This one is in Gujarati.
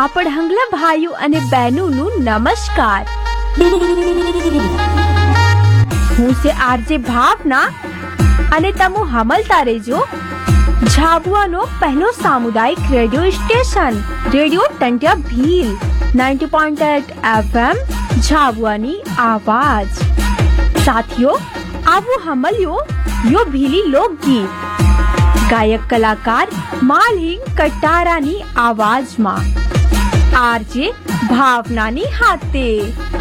આપણા ભાઈઓ અને બહેનોનું નમસ્કાર. હું છે આરજે ભાવના અને તમે હમલતા રહેજો ઝાબુઆનો પહેલો સામુદાયિક radio station radio Tantya Bhil 90.8 FM ઝાબુઆની આવાજ. સાથીઓ, આવું હમલ્યો યો ભીલી લોકગીત ગાયક કલાકાર માલહિંગ કટારાની આવાજમાં આરજે ભાવનાની હાથે.